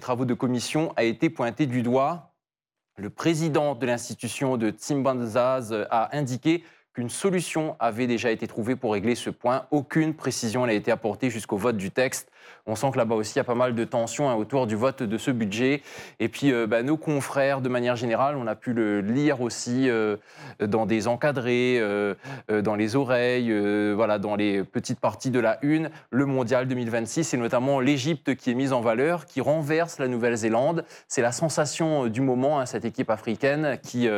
travaux de commission a été pointé du doigt. Le président de l'institution de Tsimbanzaz a indiqué qu'une solution avait déjà été trouvée pour régler ce point. Aucune précision n'a été apportée jusqu'au vote du texte. On sent que là-bas aussi, il y a pas mal de tensions autour du vote de ce budget. Et puis, nos confrères, de manière générale, on a pu le lire aussi dans des encadrés, dans les oreilles, voilà, dans les petites parties de la une. Le Mondial 2026, et notamment l'Égypte qui est mise en valeur, qui renverse la Nouvelle-Zélande. C'est la sensation du moment, cette équipe africaine qui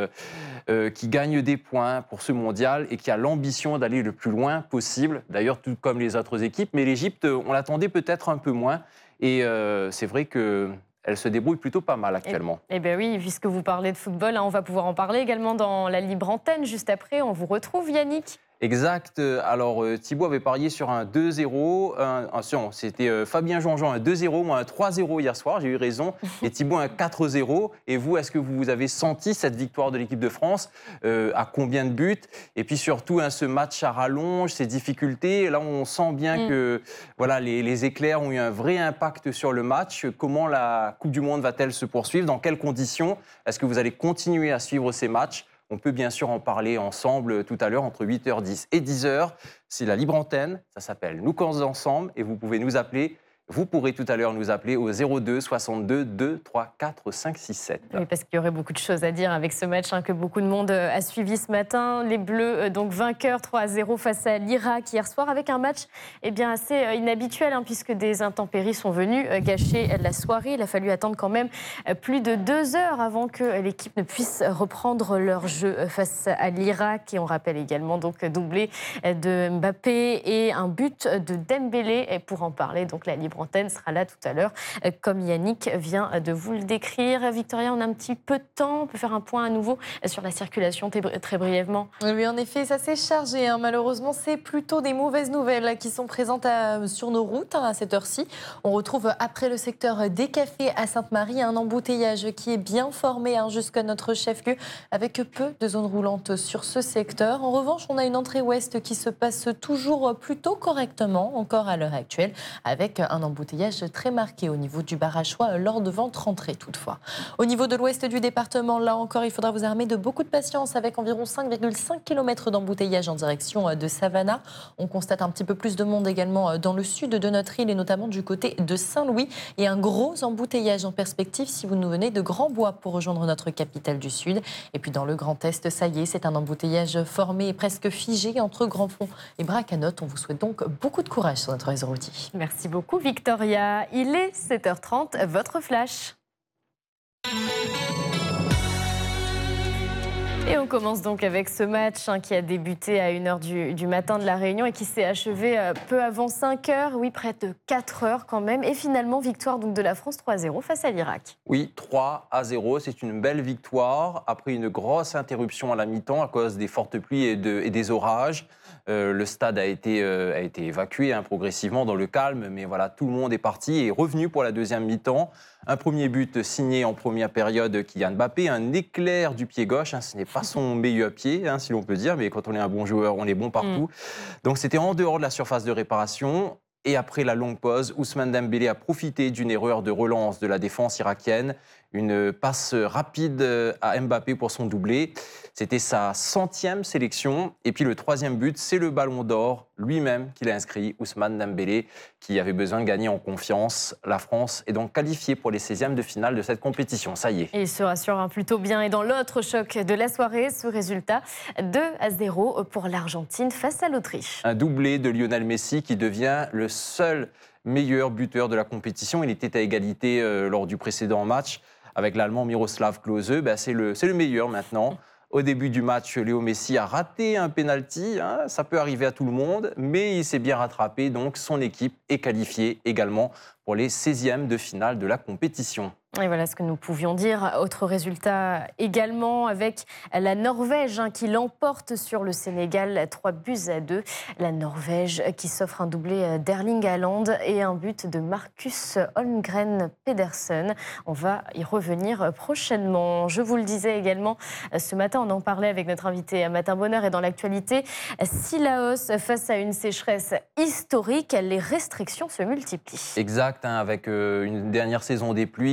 gagne des points pour ce mondial et qui a l'ambition d'aller le plus loin possible, d'ailleurs tout comme les autres équipes. Mais l'Égypte, on l'attendait peut-être un peu moins et c'est vrai qu'elle se débrouille plutôt pas mal actuellement. Eh bien oui, puisque vous parlez de football, on va pouvoir en parler également dans la libre antenne. Juste après, on vous retrouve Yannick. Exact. Alors, Thibaut avait parié sur un 2-0. C'était Fabien Jean-Jean un 2-0, moi un 3-0 hier soir, j'ai eu raison. Et Thibaut un 4-0. Et vous, est-ce que vous avez senti cette victoire de l'équipe de France à combien de buts? Et puis surtout, ce match à rallonge, ces difficultés. Là, on sent bien que voilà, les éclairs ont eu un vrai impact sur le match. Comment la Coupe du Monde va-t-elle se poursuivre? Dans quelles conditions? Est-ce que vous allez continuer à suivre ces matchs? On peut bien sûr en parler ensemble tout à l'heure entre 8h10 et 10h. C'est la libre antenne, ça s'appelle Nous Causons ensemble et vous pouvez nous appeler. Vous pourrez tout à l'heure nous appeler au 02 62 2 3 4 5 6 7. Oui, parce qu'il y aurait beaucoup de choses à dire avec ce match que beaucoup de monde a suivi ce matin. Les Bleus, donc vainqueurs 3-0 face à l'Irak hier soir, avec un match assez inhabituel, puisque des intempéries sont venues gâcher la soirée. Il a fallu attendre quand même plus de 2 heures avant que l'équipe ne puisse reprendre leur jeu face à l'Irak. Et on rappelle également donc doublé de Mbappé et un but de Dembélé. Et pour en parler, donc la libre antenne sera là tout à l'heure, comme Yannick vient de vous le décrire. Victoria, on a un petit peu de temps, on peut faire un point à nouveau sur la circulation très brièvement. Oui, en effet, ça s'est chargé. Malheureusement, c'est plutôt des mauvaises nouvelles qui sont présentes sur nos routes à cette heure-ci. On retrouve après le secteur des cafés à Sainte-Marie un embouteillage qui est bien formé jusqu'à notre chef-lieu, avec peu de zones roulantes sur ce secteur. En revanche, on a une entrée ouest qui se passe toujours plutôt correctement, encore à l'heure actuelle, avec un embouteillage très marqué au niveau du Barachois lors de votre rentrée toutefois. Au niveau de l'ouest du département, là encore, il faudra vous armer de beaucoup de patience avec environ 5,5 km d'embouteillage en direction de Savannah. On constate un petit peu plus de monde également dans le sud de notre île et notamment du côté de Saint-Louis. Et un gros embouteillage en perspective si vous nous venez de Grand-Bois pour rejoindre notre capitale du Sud. Et puis dans le Grand Est, ça y est, c'est un embouteillage formé et presque figé entre Grandfond et Bracanotte. On vous souhaite donc beaucoup de courage sur notre réseau routier. Merci beaucoup Victoria. Il est 7h30, votre flash. Et on commence donc avec ce match qui a débuté à 1h du matin de La Réunion et qui s'est achevé peu avant 5h, oui, près de 4h quand même. Et finalement, victoire donc de la France 3-0 face à l'Irak. Oui, 3-0, c'est une belle victoire après une grosse interruption à la mi-temps à cause des fortes pluies et des orages. Le stade a été évacué progressivement dans le calme, mais voilà, tout le monde est parti et est revenu pour la deuxième mi-temps. Un premier but signé en première période, Kylian Mbappé, un éclair du pied gauche, ce n'est pas son meilleur pied, si l'on peut dire, mais quand on est un bon joueur, on est bon partout. Donc c'était en dehors de la surface de réparation. Et après la longue pause, Ousmane Dembélé a profité d'une erreur de relance de la défense irakienne. Une passe rapide à Mbappé pour son doublé. C'était sa 100e sélection. Et puis le troisième but, c'est le ballon d'or lui-même qu'il a inscrit, Ousmane Dembélé, qui avait besoin de gagner en confiance. La France est donc qualifiée pour les 16e de finale de cette compétition. Ça y est. Et il se rassure plutôt bien. Et dans l'autre choc de la soirée, ce résultat 2-0 pour l'Argentine face à l'Autriche. Un doublé de Lionel Messi qui devient le seul meilleur buteur de la compétition. Il était à égalité lors du précédent match avec l'Allemand Miroslav Klose. C'est le meilleur maintenant. Au début du match, Léo Messi a raté un pénalty. Ça peut arriver à tout le monde, mais il s'est bien rattrapé. Donc son équipe est qualifiée également pour les 16e de finale de la compétition. Et voilà ce que nous pouvions dire. Autre résultat également avec la Norvège qui l'emporte sur le Sénégal 3-2. La Norvège qui s'offre un doublé d'Erling Haaland et un but de Marcus Holmgren Pedersen. On va y revenir prochainement. Je vous le disais également ce matin, on en parlait avec notre invité à Matin Bonheur et dans l'actualité. Si la hausse face à une sécheresse historique, les restrictions se multiplient. Exact, avec une dernière saison des pluies.